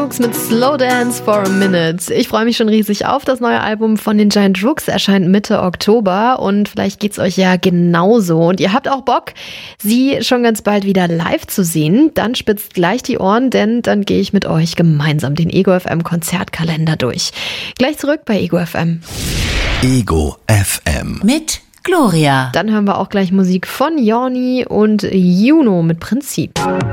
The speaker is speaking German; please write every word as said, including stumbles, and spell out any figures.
Rooks mit Slow Dance for a Minute. Ich freue mich schon riesig auf das neue Album von den Giant Rooks. Erscheint Mitte Oktober und vielleicht geht's euch ja genauso. Und ihr habt auch Bock, sie schon ganz bald wieder live zu sehen. Dann spitzt gleich die Ohren, denn dann gehe ich mit euch gemeinsam den Ego F M Konzertkalender durch. Gleich zurück bei Ego F M. Ego F M. Mit Gloria. Dann hören wir auch gleich Musik von Jorni und Juno mit Prinzip.